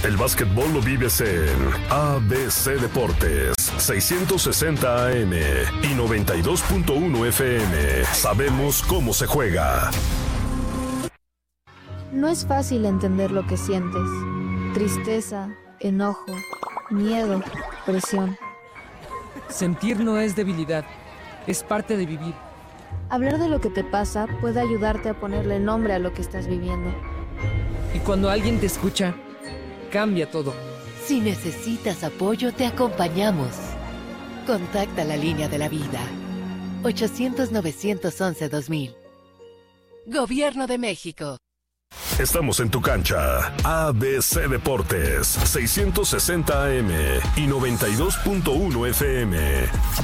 El básquetbol lo vives en ABC Deportes, 660 AM y 92.1 FM. Sabemos cómo se juega. No es fácil entender lo que sientes. Tristeza, enojo, miedo, presión. Sentir no es debilidad, es parte de vivir. Hablar de lo que te pasa puede ayudarte a ponerle nombre a lo que estás viviendo. Y cuando alguien te escucha, cambia todo. Si necesitas apoyo, te acompañamos. Contacta la línea de la vida. 800-911-2000. Gobierno de México. Estamos en tu cancha. ABC Deportes, 660 AM y 92.1 FM.